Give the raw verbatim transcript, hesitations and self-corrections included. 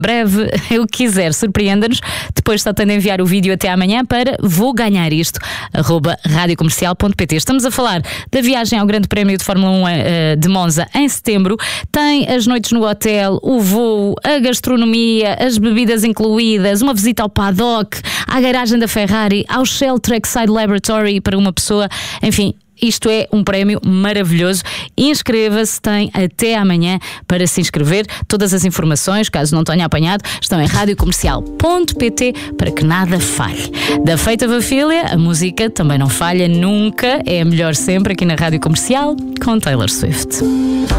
Breve, o que quiser, surpreenda-nos. Depois só tem de enviar o vídeo até amanhã para vou ganhar isto, arroba radiocomercial ponto pt. Estamos a falar da viagem ao Grande Prémio de Fórmula um uh, de Monza em setembro. Tem as noites no hotel, o voo, a gastronomia, as bebidas incluídas, uma visita ao paddock, à garagem da Ferrari, ao Shell Trackside Laboratory para uma pessoa, enfim. Isto é um prémio maravilhoso. Inscreva-se, tem até amanhã para se inscrever. Todas as informações, caso não tenha apanhado, estão em radiocomercial ponto pt para que nada falhe. Da Feita Vafília, a música também não falha nunca. É a melhor sempre aqui na Rádio Comercial com Taylor Swift.